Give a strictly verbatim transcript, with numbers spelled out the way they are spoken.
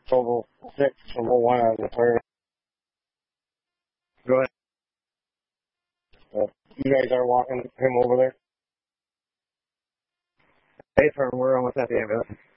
Total six from oh one on the third. Go ahead. Uh, you guys are walking him over there? Hey, sir, we're almost at the ambulance.